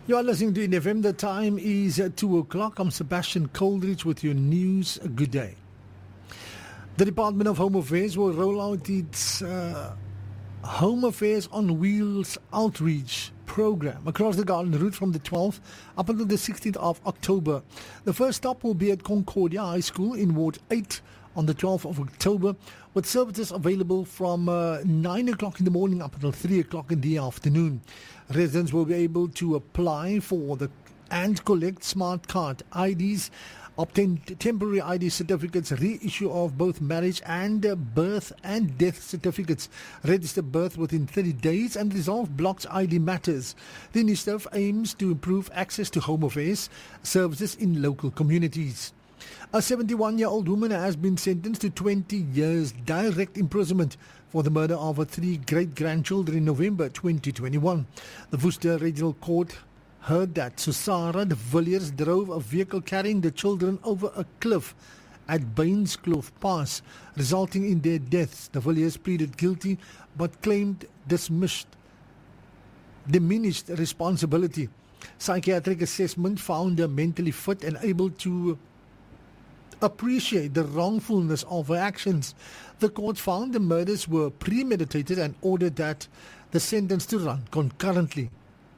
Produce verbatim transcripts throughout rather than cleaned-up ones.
You are listening to N F M. The time is uh, two o'clock. I'm Sebastian Coldridge with your news. Good day. The Department of Home Affairs will roll out its uh, Home Affairs on Wheels outreach program across the Garden Route from the twelfth up until the sixteenth of October. The first stop will be at Concordia High School in Ward eight on the twelfth of October, with services available from uh, nine o'clock in the morning up until three o'clock in the afternoon. Residents will be able to apply for the and collect smart card I Ds, obtain temporary I D certificates, reissue of both marriage and uh, birth and death certificates, register birth within thirty days, and resolve blocked I D matters. The initiative aims to improve access to Home Affairs services in local communities. A seventy-one-year-old woman has been sentenced to twenty years direct imprisonment for the murder of her three great-grandchildren in November twenty twenty-one. The Worcester Regional Court heard that Susara de Villiers drove a vehicle carrying the children over a cliff at Bainskloof Pass, resulting in their deaths. De Villiers pleaded guilty but claimed dismissed, diminished responsibility. Psychiatric assessment found her mentally fit and able to appreciate the wrongfulness of her actions. The court found the murders were premeditated and ordered that the sentence to run concurrently.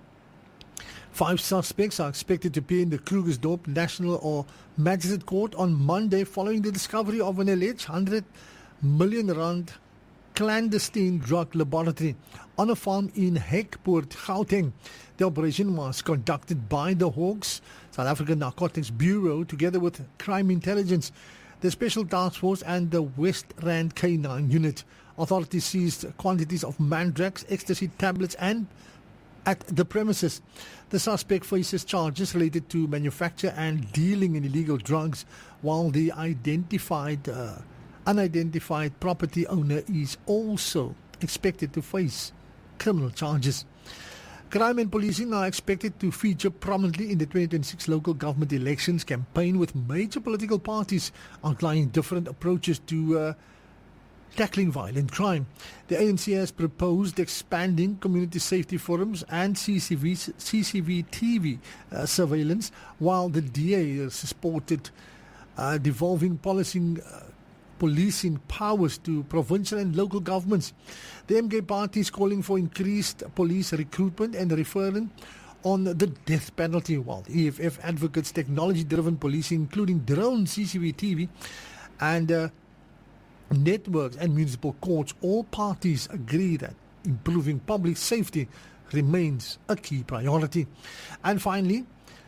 Five suspects are expected to appear in the Krugersdorp National or Magistrate Court on Monday following the discovery of an alleged one hundred million rand clandestine drug laboratory on a farm in Hekpoort, Gauteng. The operation was conducted by the Hawks, South African Narcotics Bureau, together with Crime Intelligence, the Special Task Force and the West Rand K nine Unit. Authorities seized quantities of mandrax, ecstasy tablets and at the premises. The suspect faces charges related to manufacture and dealing in illegal drugs, while the identified uh, unidentified property owner is also expected to face criminal charges. Crime and policing are expected to feature prominently in the twenty twenty-six local government elections campaign, with major political parties outlining different approaches to uh, tackling violent crime. The A N C has proposed expanding community safety forums and C C V, C C V T V uh, surveillance, while the D A has supported uh, devolving policing uh, policing powers to provincial and local governments. The M K party is calling for increased police recruitment and referring on the death penalty, while the E F F advocates technology-driven policing, including drone C C V T V and uh, networks and municipal courts. All parties agree that improving public safety remains a key priority. And finally,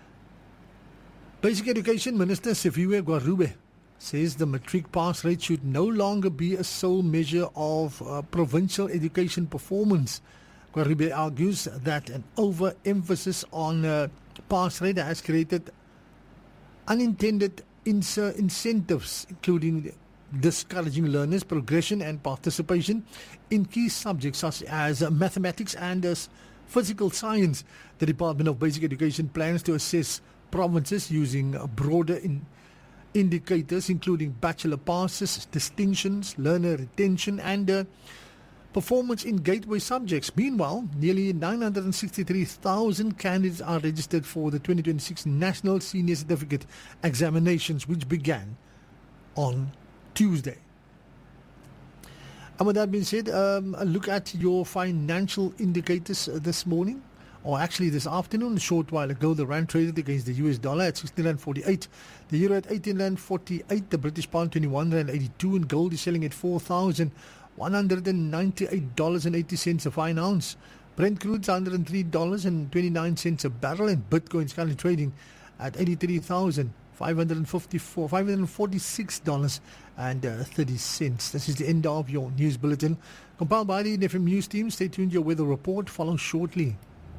Basic Education Minister Sifiwe Gwarube says the matric pass rate should no longer be a sole measure of uh, provincial education performance. Gwarube argues that an overemphasis on uh, pass rate has created unintended ins- incentives, including discouraging learners' progression and participation in key subjects such as uh, mathematics and uh, physical science. The Department of Basic Education plans to assess provinces using uh, broader in indicators, including bachelor passes, distinctions, learner retention, and uh, performance in gateway subjects. Meanwhile, nearly nine hundred sixty-three thousand candidates are registered for the twenty twenty-six National Senior Certificate examinations, which began on Tuesday. And with that being said, um, a look at your financial indicators uh, this morning. Or actually this afternoon. A short while ago, the rand traded against the U S dollar at sixteen rand forty-eight, the euro at eighteen rand forty-eight, the British pound twenty-one rand eighty-two, and gold is selling at four thousand one hundred ninety-eight dollars and eighty cents a fine ounce. Brent crude is one hundred three dollars and twenty-nine cents a barrel, and Bitcoin is currently trading at eighty-three thousand five hundred fifty-four, five hundred forty-six dollars and thirty cents. This is the end of your news bulletin, compiled by the N F M News team. Stay tuned. Your weather report follows shortly.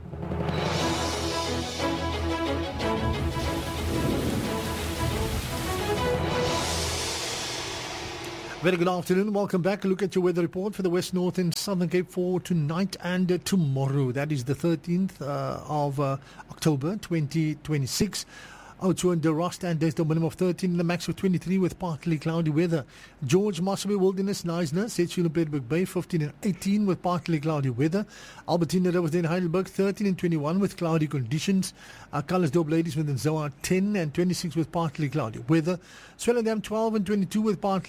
Very good afternoon. Welcome back. A look at your weather report for the West, North and Southern Cape for tonight and uh, tomorrow. That is the thirteenth uh, of uh, October twenty twenty-six. Oudtshoorn and De Rost and there's the minimum of thirteen and the max of twenty-three with partly cloudy weather. George Marsabey Wilderness, Neisner, Sedgefield and Plettenberg Bay, fifteen and eighteen with partly cloudy weather. Albertina Riversdale Heidelberg, thirteen and twenty-one with cloudy conditions. Uh, Calisdorp Ladies within Zoa, ten and twenty-six with partly cloudy weather. Swellendam, twelve and twenty-two with partly